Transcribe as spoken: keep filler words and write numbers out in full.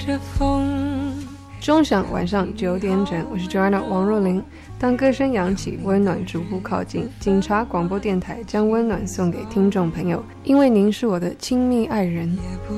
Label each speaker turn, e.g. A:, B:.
A: 着风。
B: 钟响晚上九点整，我是 Joanna 王若琳。当歌声扬起，温暖逐步靠近，警察广播电台将温暖送给听众朋友，因为您是我的亲密爱人。